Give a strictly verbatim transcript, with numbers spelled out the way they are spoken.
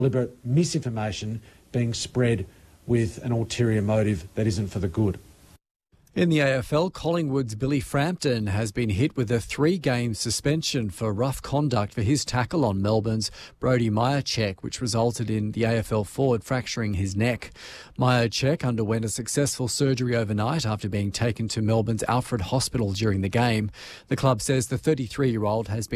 deliberate misinformation being spread with an ulterior motive that isn't for the good. In the A F L, Collingwood's Billy Frampton has been hit with a three-game suspension for rough conduct for his tackle on Melbourne's Brody Mihocek, which resulted in the A F L forward fracturing his neck. Mihocek underwent a successful surgery overnight after being taken to Melbourne's Alfred Hospital during the game. The club says the thirty-three-year-old has been